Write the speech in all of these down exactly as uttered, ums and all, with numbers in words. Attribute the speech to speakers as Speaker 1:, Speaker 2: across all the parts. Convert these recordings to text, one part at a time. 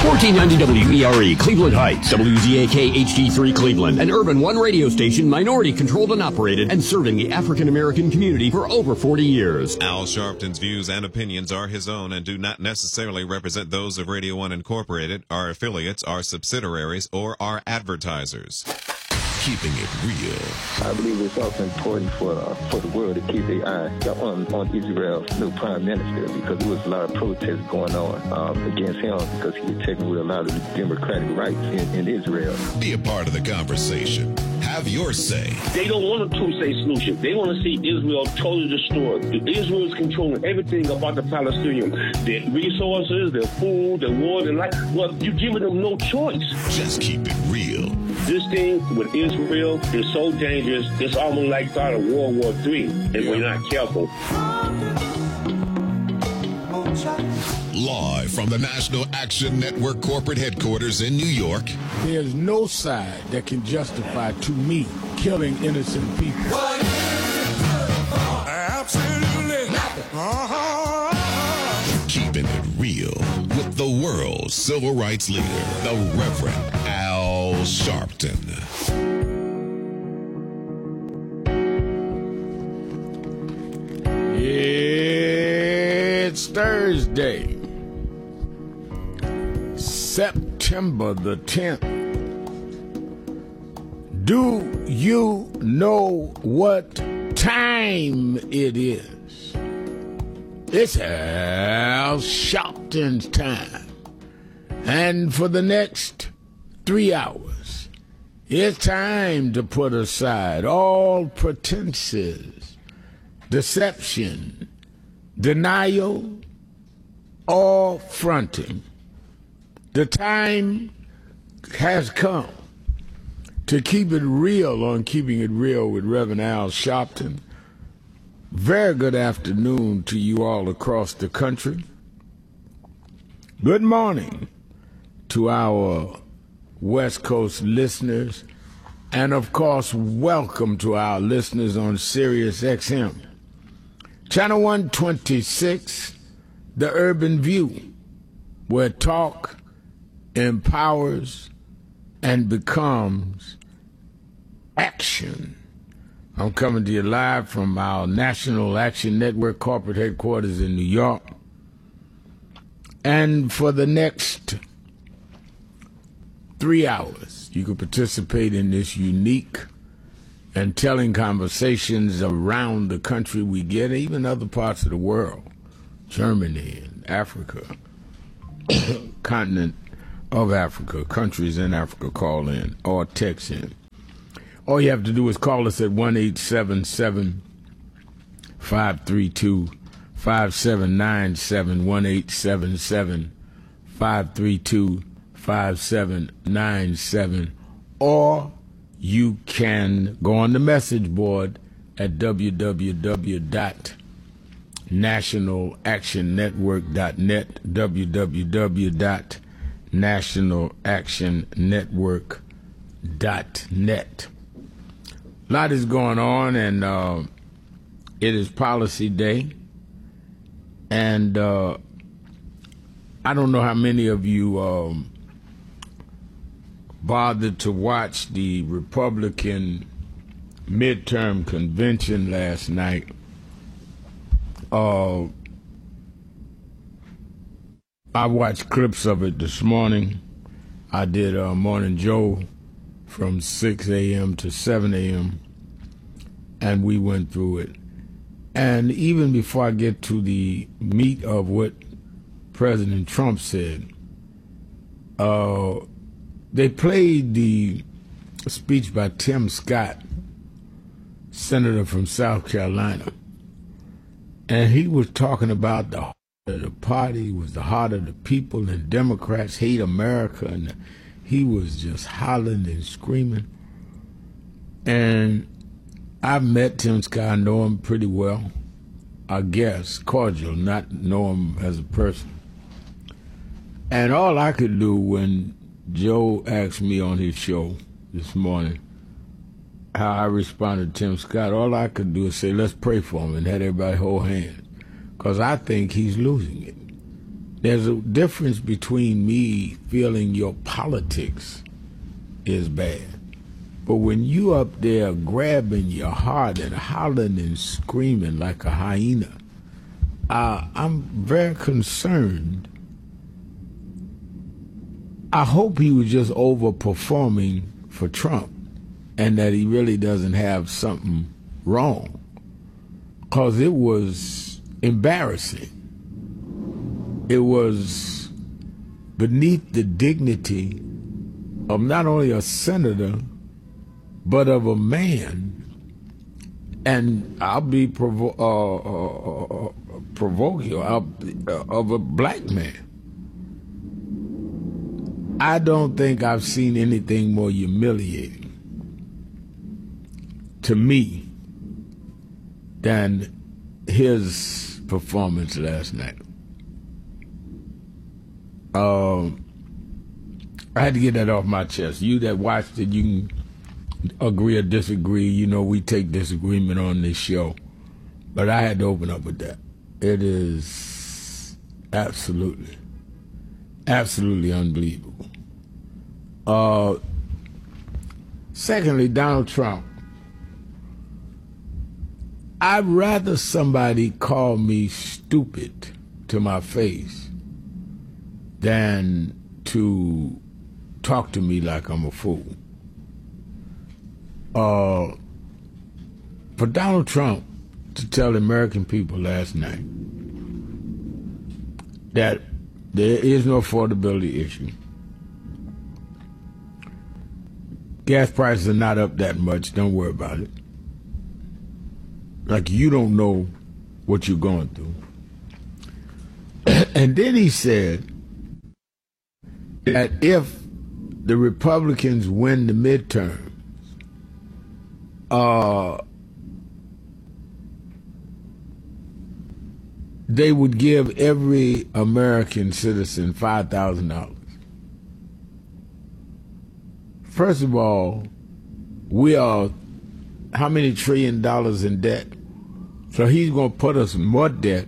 Speaker 1: fourteen ninety W E R E, Cleveland Heights, W Z A K H D three Cleveland, an Urban One radio station, minority controlled and operated, and serving the African American community for over forty years.
Speaker 2: Al Sharpton's views and opinions are his own and do not necessarily represent those of Radio One Incorporated, our affiliates, our subsidiaries, or our advertisers. Keeping it real.
Speaker 3: I believe it's also important for uh, for the world to keep their eye on, on Israel's new prime minister, because there was a lot of protests going on um, against him because he was taking away a lot of the democratic rights in, in Israel.
Speaker 2: Be a part of the conversation. Have your say.
Speaker 4: They don't want a two-state solution. They want to see Israel totally destroyed. Israel is controlling everything about the Palestinians. Their resources, their food, their water, their life. Well, you're giving them no choice.
Speaker 2: Just keep it real.
Speaker 4: This thing with Israel is so dangerous, it's almost like start of World War Three if yeah. we're not careful.
Speaker 2: Live from the National Action Network corporate headquarters in New York.
Speaker 5: There's no side that can justify, to me, killing innocent people.
Speaker 2: Absolutely nothing. Uh-huh. Keeping it real with the world's civil rights leader, the Reverend Al Sharpton.
Speaker 5: It's Thursday, September the tenth. Do you know what time it is? It's Al Sharpton's time. And for the next three hours, it's time to put aside all pretenses, deception, denial, or fronting. The time has come to keep it real on Keeping It Real with Reverend Al Sharpton. Very good afternoon to you all across the country. Good morning to our West Coast listeners. And, of course, welcome to our listeners on Sirius X M. Channel one twenty-six, The Urban View, where talk empowers and becomes action. I'm coming to you live from our National Action Network corporate headquarters in New York. And for the next three hours, you can participate in this unique and telling conversations around the country we get, even other parts of the world, Germany and Africa, continent of Africa, countries in Africa call in or text in. All you have to do is call us at one eight seven seven, five three two, five seven nine seven, one eight seven seven, five three two, five seven nine seven, or you can go on the message board at w w w dot national action network dot net, w w w dot national action network dot net. A lot is going on, and uh, it is Policy Day, and uh, I don't know how many of you um, bothered to watch the Republican midterm convention last night. Uh, I watched clips of it this morning. I did uh, Morning Joe from six a.m. to seven a.m., and we went through it. And even before I get to the meat of what President Trump said, uh, they played the speech by Tim Scott, senator from South Carolina, and he was talking about the heart of the party was the heart of the people, and Democrats hate America, and he was just hollering and screaming. And I've met Tim Scott, I know him pretty well, I guess, cordial, not know him as a person. And all I could do when Joe asked me on his show this morning how I responded to Tim Scott, all I could do is say, let's pray for him, and had everybody hold hands, because I think he's losing it. There's a difference between me feeling your politics is bad, but when you up there grabbing your heart and hollering and screaming like a hyena, uh, I'm very concerned. I hope he was just overperforming for Trump and that he really doesn't have something wrong, because it was embarrassing. It was beneath the dignity of not only a senator, but of a man, and I'll be provo- uh, uh, uh, provoking, uh, of a black man. I don't think I've seen anything more humiliating to me than his performance last night. Um, I had to get that off my chest. You that watched it, you can agree or disagree. You know, we take disagreement on this show. But I had to open up with that. It is absolutely, absolutely unbelievable. Uh, secondly, Donald Trump. I'd rather somebody call me stupid to my face than to talk to me like I'm a fool. Uh, for Donald Trump to tell the American people last night that there is no affordability issue, gas prices are not up that much, don't worry about it. Like you don't know what you're going through. And then he said that if the Republicans win the midterms, uh, they would give every American citizen five thousand dollars. First of all, we are how many trillion dollars in debt? So he's going to put us in more debt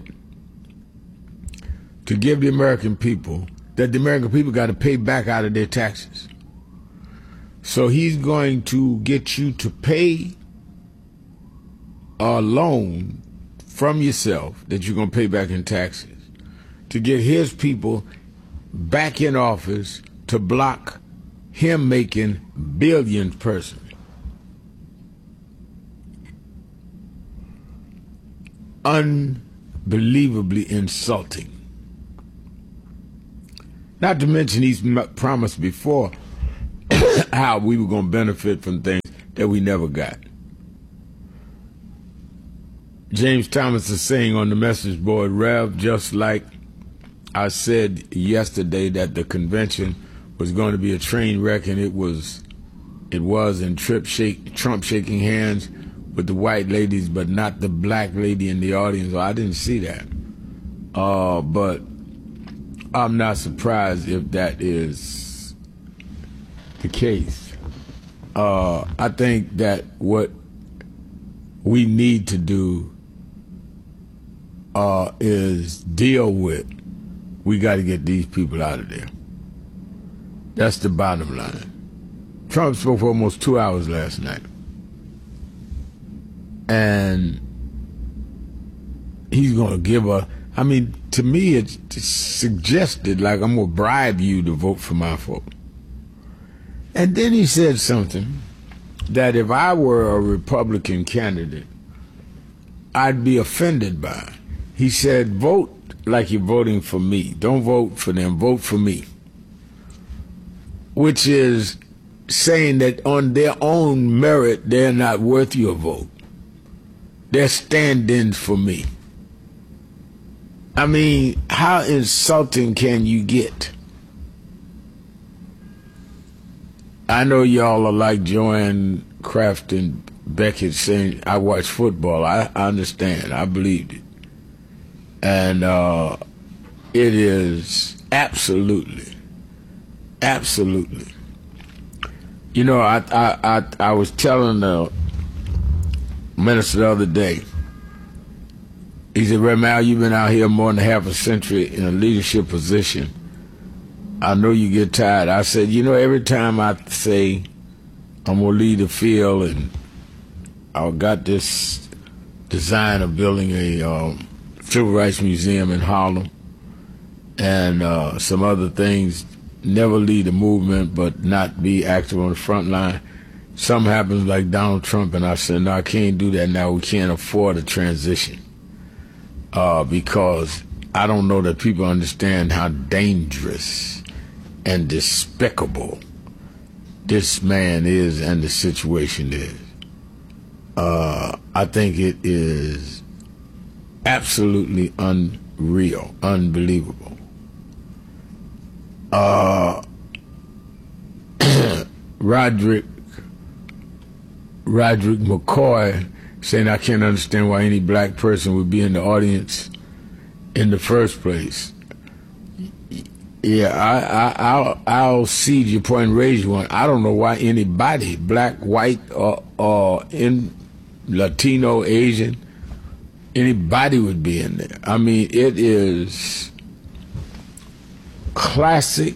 Speaker 5: to give the American people that the American people got to pay back out of their taxes. So he's going to get you to pay a loan from yourself that you're going to pay back in taxes to get his people back in office to block him making billions personally. Unbelievably insulting. Not to mention he's promised before how we were going to benefit from things that we never got. James Thomas is saying on the message board, Rev, just like I said yesterday that the convention was going to be a train wreck, and it was, it was, and Trump, shake, Trump shaking hands with the white ladies, but not the black lady in the audience. Well, I didn't see that. Uh, but I'm not surprised if that is the case. Uh, I think that what we need to do uh, is deal with, we got to get these people out of there. That's the bottom line. Trump spoke for almost two hours last night. And he's going to give a, I mean, to me, it's suggested like I'm going to bribe you to vote for my vote. And then he said something that if I were a Republican candidate, I'd be offended by. He said, vote like you're voting for me. Don't vote for them, vote for me. Which is saying that on their own merit, they're not worth your vote. They're stand-ins for me. I mean, how insulting can you get? I know y'all are like Joanne Kraft and Beckett saying, I watch football. I, I understand. I believed it. And uh, it is absolutely, absolutely. You know, I, I, I, I was telling the minister the other day He said, Reverend Al, you've been out here more than half a century in a leadership position. I know you get tired. I said, you know, every time I say I'm going to lead the field and I got this design of building a um, civil rights museum in Harlem and uh, some other things, never lead the movement but not be active on the front line. Something happens like Donald Trump, and I said, no, I can't do that now. We can't afford a transition uh, because I don't know that people understand how dangerous and despicable this man is and the situation is. Uh, I think it is absolutely unreal, unbelievable. Uh, Roderick Roderick McCoy saying, I can't understand why any black person would be in the audience in the first place. Yeah, I, I, I'll, I'll cede your point and raise one. I don't know why anybody, black, white, or, or in Latino, Asian, anybody would be in there. I mean, it is classic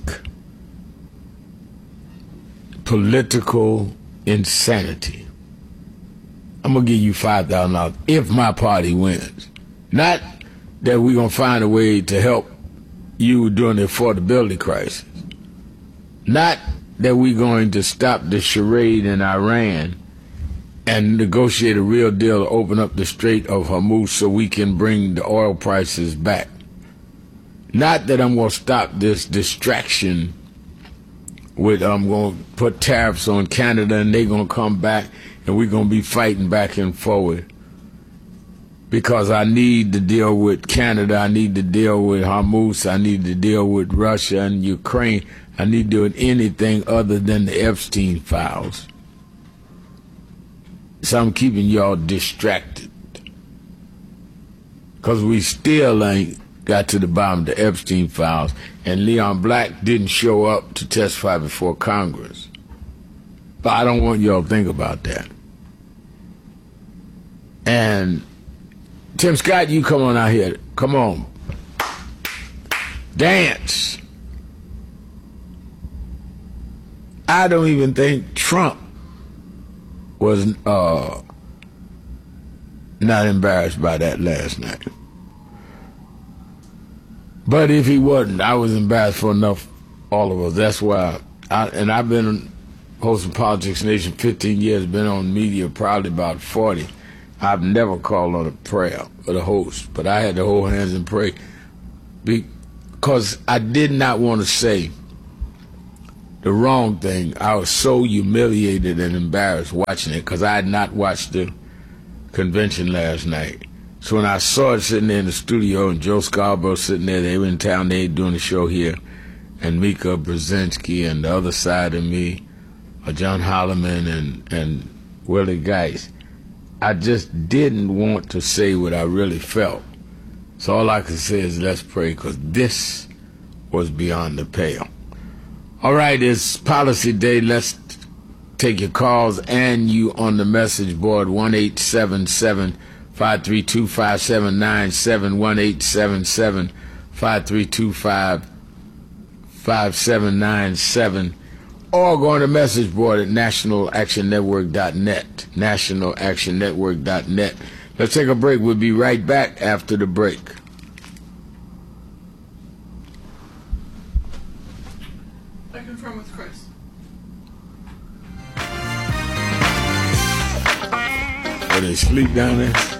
Speaker 5: political insanity. I'm going to give you five thousand dollars if my party wins. Not that we're going to find a way to help you during the affordability crisis. Not that we're going to stop the charade in Iran and negotiate a real deal to open up the Strait of Hormuz so we can bring the oil prices back. Not that I'm going to stop this distraction with I'm going to put tariffs on Canada and they're going to come back and we're going to be fighting back and forward. Because I need to deal with Canada, I need to deal with Hormuz, I need to deal with Russia and Ukraine. I need to do anything other than the Epstein files. So I'm keeping y'all distracted. Because we still ain't got to the bottom of the Epstein files. And Leon Black didn't show up to testify before Congress. But I don't want y'all to think about that. And Tim Scott, you come on out here. Come on. Dance. I don't even think Trump was uh, not embarrassed by that last night. But if he wasn't, I was embarrassed for enough, all of us. That's why, I, and I've been hosting Politics Nation fifteen years, been on media probably about forty. I've never called on a prayer for the host, but I had to hold hands and pray because I did not want to say the wrong thing. I was so humiliated and embarrassed watching it because I had not watched the convention last night. So when I saw it sitting there in the studio and Joe Scarborough sitting there, they were in town, they were doing the show here, and Mika Brzezinski and the other side of me, uh, John Holloman and, and Willie Geist, I just didn't want to say what I really felt. So all I could say is let's pray, because this was beyond the pale. All right, it's Policy Day. Let's take your calls and you on the message board, one eight seven seven, five three two, five seven nine seven, one eight seven seven, five three two, five seven nine seven. Or go on the message board at national action network dot net, national action network dot net. Let's take a break. We'll be right back after the break.
Speaker 6: I confirm with Chris.
Speaker 5: Are they sleep down there?